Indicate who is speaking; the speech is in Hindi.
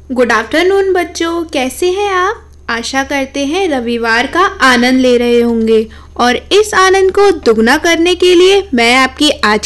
Speaker 1: गुड आफ्टरनून बच्चों, कैसे हैं आप। आशा करते हैं रविवार का आनंद ले रहे होंगे और इस आनंद को दुगना करने के लिए मैं आपकी आज